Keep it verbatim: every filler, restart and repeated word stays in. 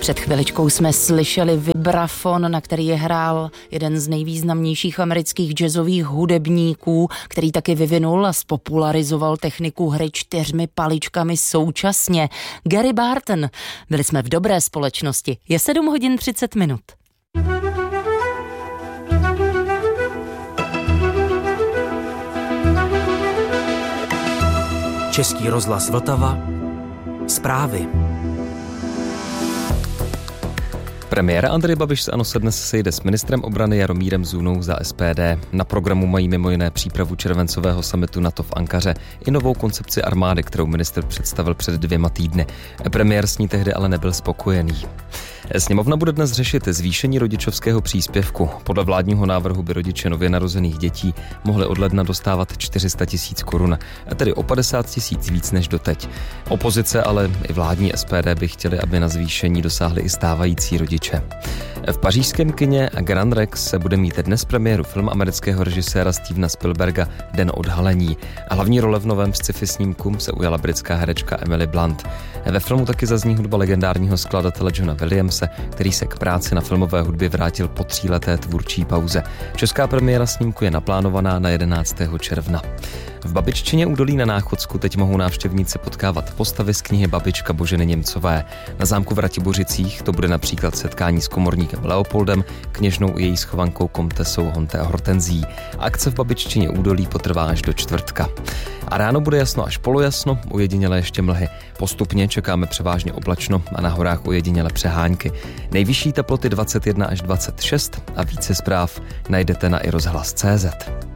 Před chviličkou jsme slyšeli vibrafon, na který je hrál jeden z nejvýznamnějších amerických jazzových hudebníků, který taky vyvinul a spopularizoval techniku hry čtyřmi paličkami současně. Gary Barton. Byli jsme v dobré společnosti. Je sedm hodin třicet minut. Český rozhlas Vltava. Zprávy. Premiér Andrej Babiš z ANO se dnes sejde s ministrem obrany Jaromírem Zůnou za S P D. Na programu mají mimo jiné přípravu červencového summitu NATO v Ankaře i novou koncepci armády, kterou ministr představil před dvěma týdny. Premiér s ní tehdy ale nebyl spokojený. Sněmovna bude dnes řešit zvýšení rodičovského příspěvku. Podle vládního návrhu by rodiče nově narozených dětí mohli od ledna dostávat čtyři sta tisíc korun, tedy o padesát tisíc víc než doteď. Opozice, ale i vládní S P D by chtěli, aby na zvýšení dosáhli i stávající rodiče. V pařížském kině Grand Rex se bude mít dnes premiéru film amerického režiséra Stevena Spielberga Den odhalení. Hlavní role v novém sci-fi snímku se ujala britská herečka Emily Blunt. Ve filmu taky zazní hudba legendárního skladatele Johna Williamse, který se k práci na filmové hudbě vrátil po tříleté tvůrčí pauze. Česká premiéra snímku je naplánovaná na jedenáctého června. V Babiččině údolí na Náchodsku teď mohou návštěvníci potkávat postavy z knihy Babička Boženy Němcové. Na zámku v Ratibořicích to bude například setkání s komorníkem Leopoldem, kněžnou i její schovankou komtesou Honte Hortenzí. Akce v Babiččině údolí potrvá až do čtvrtka. A ráno bude jasno až polojasno, ujediněle ještě mlhy. Postupně čekáme převážně oblačno a na horách ujediněle přehánky. Nejvyšší teploty dvacet jedna až dvacet šest a více zpráv najdete na i rozhlas tečka cé zet.